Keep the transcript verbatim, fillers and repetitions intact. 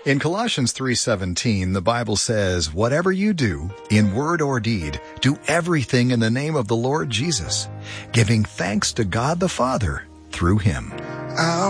In Colossians three seventeen, the Bible says, "Whatever you do, in word or deed, do everything in the name of the Lord Jesus, giving thanks to God the Father through him."